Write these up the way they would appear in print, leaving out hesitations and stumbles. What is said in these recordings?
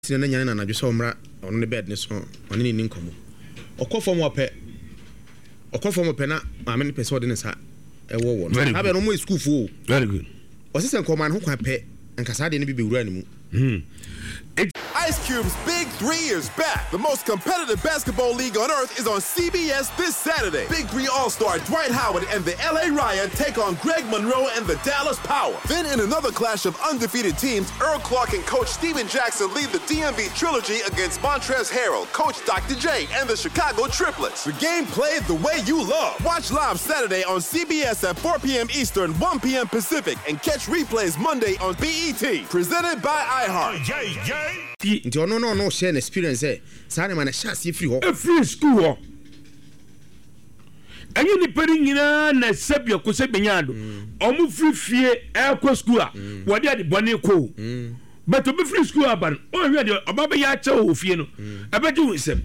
na nyane na nadwo so mra ono ne bed ne so one ne nkomo okofo mo pe na ame ne pese ode ne sa ewo wo no abe no mo school fo very good osese nkomo an ho kwa pe nkasa de ne bi bewura ne mu Ice Cube's Big 3 is back. The most competitive basketball league on earth is on CBS this Saturday. Big 3 All-Star Dwight Howard and the LA Ryan take on Greg Monroe and the Dallas Power. Then in another clash of undefeated teams, Earl Clark and Coach Steven Jackson lead the DMV Trilogy against Montrezl Harrell, Coach Dr. J, and the Chicago Triplets. The game played the way you love. Watch live Saturday on CBS at 4 p.m. Eastern, 1 p.m. Pacific, and catch replays Monday on BET. Presented by iHeart. nti ono no share an experience eh sa ne ma na chance free ho free school ho enyi ni peri nyina na sebia ko sebanyado omu free fie ekɔ school a wode ade bone ko but obi free school aban o hwe de obaba ya cha o fie no abeje hu sem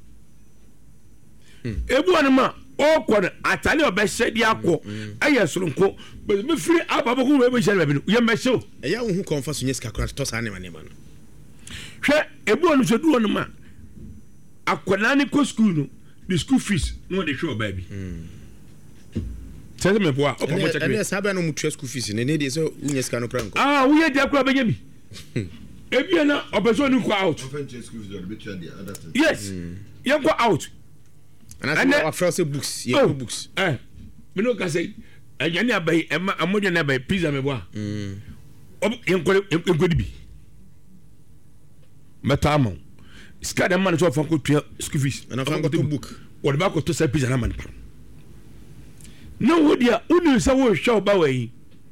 ebu anama o ko na atale obehye di akɔ aye soronko but me free ababa ko we be hye na be no ye mehye eya hu konfa so nyes kakra to sa ne ma no hwe ebu onu so duo no ma akwana ne ko school no the school fees no dey show baby tell me boy opa mo check me sabe no mutua school fees ne dey so unya ska no kranko we dey akura benya mi ebi na obeso ni ko out yes you go out and I first books yeah books me no ka say anyane abai amodwe na abai pizza me boy yenko dibi metamo skada man so fanko tua school fees and fanko to book what ba ko to say pizza na man pa no wodia unu sa wo show ba we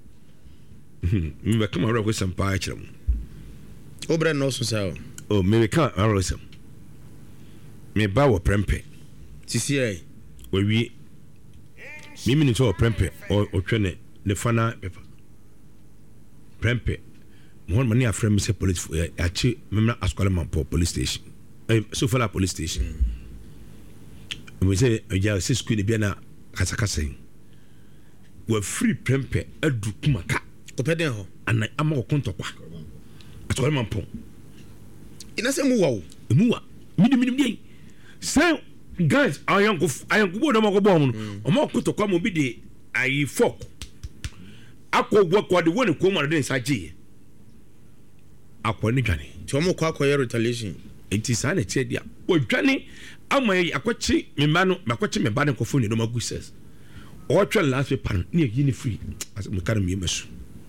me come around with some pie chum obra no so say me come around some me ba wo prempe sisi ai we mimi ni so prempe o twene le fana pepa prempe mon mani afre me say police achi memna askwale man police station so for la police station we say ya say school bia na kasakasa we free prempe adu kumaka kopeden ho ana ama kontokwa askwale man ina se mu wa midi say guys ayanko bodo mako bom no o ma kontokwa mo bi de ayi fork akọ de woni ko mo de saje akwani dwane ti omo kwa akoye retaliation enti sa na tie dia o dwane amaye akwachi me ba ne ko phone no magu says o twa last paper ne yi ni free as me kan me mesu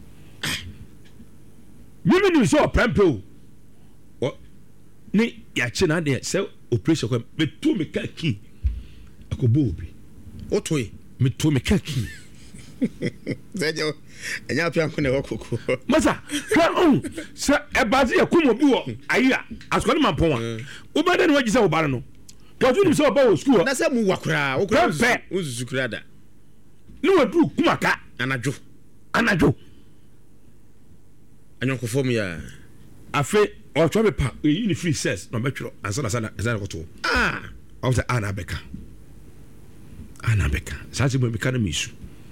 mimi ni so prempe o ni ya chi na de se operation ko me to me ka ki akobo obi o toy me to me ka ki zejo enya pia ko ne kokoko masa sa ebazi yakumo bi wo ayi askwani mampon wa ubade ne wagisa wo bare no ko tu ni so ba wo school na se mu wakura wo kura uzuzu kura da ni wadu kumaka anadwo anyonko form ya afi o twa be pa yi ni free says no betwro ansa na ko to o za anabeka sa ti bo be kana misu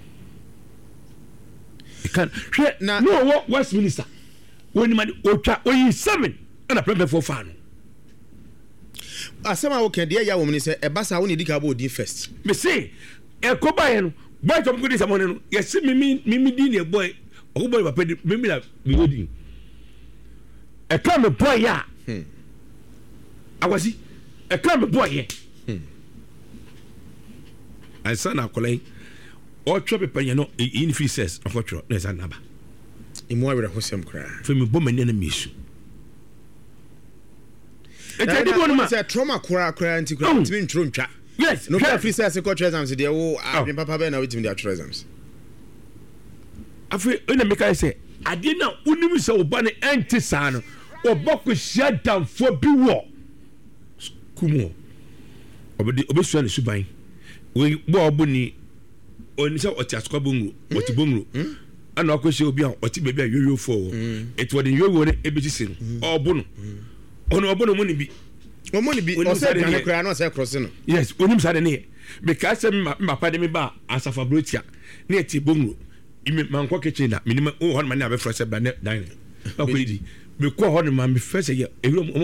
kan na no Westminster when man otwa oyi 7 na prepare for fan asema wo kan de ya wo mni se e basa wo ne dika bo di first me say e ko ba ye no boy tom go di samone no yes mimi di ne boy o boy papa di mimi la mi go di e ka me boy ya awasi e ka me boy ye I said na kolai o chope panya no in free says of what na za naba imu awere hosem kra fe me bom na misu e tedi bon ma say trauma kra anti kra timi ntro ntwa yes no free says ko exams de wo papa be na witimi de exams afi ina me kai say ade na unim se oba ne enti sa no obako hia damfo bi wo kumo obesu na suban we bo obuni oni se oti asko bongo oti bongo ana akwese obi a oti bebi a yoyo fo it wodi yoyo ne ebiti sin obo no ono obo no moni bi o se kan kra no se cross no yes onim sa de ne because me pa de me ba asafa brotia ne eti bongo ime manko kitchen na minima o hon man na be frose ba ne dan akwedi me kɔ hɔ ne ma me fɛ sɛ yɛ